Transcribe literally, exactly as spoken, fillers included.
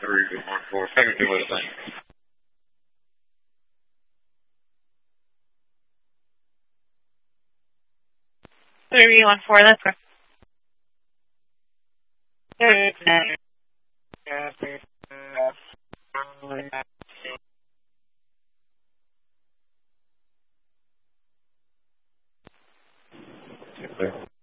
three one four. Second two with thing. Three one four. That's correct. Okay.